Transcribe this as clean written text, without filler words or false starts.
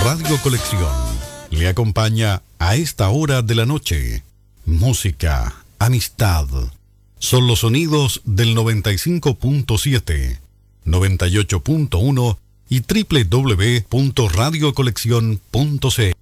Radio Colección le acompaña a esta hora de la noche. Música, amistad. Son los sonidos del 95.7, 98.1 y www.radiocoleccion.cl.